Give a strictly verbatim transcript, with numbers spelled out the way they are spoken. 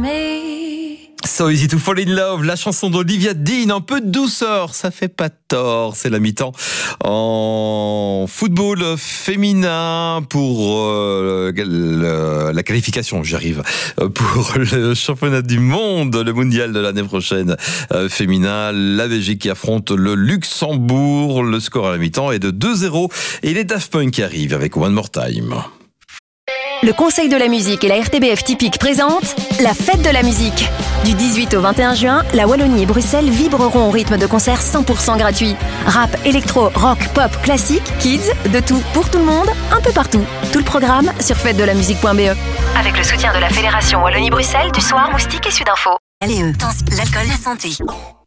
me. So Easy to Fall in Love, la chanson d'Olivia Dean, un peu de douceur, ça fait pas tort, c'est la mi-temps en football féminin pour euh, le, la qualification, j'y arrive, pour le championnat du monde, le mondial de l'année prochaine euh, féminin, la Belgique qui affronte le Luxembourg, le score à la mi-temps est de deux zéro et les Daft Punk qui arrivent avec One More Time. Le Conseil de la musique et la R T B F Typique présentent la fête de la musique. Du dix-huit au vingt et un juin, la Wallonie et Bruxelles vibreront au rythme de concerts cent pour cent gratuits. Rap, électro, rock, pop, classique, kids, de tout pour tout le monde, un peu partout. Tout le programme sur fête de la musique point b e. Avec le soutien de la Fédération Wallonie-Bruxelles, du Soir, Moustique et Sudinfo. Allez, eux, l'alcool, la santé.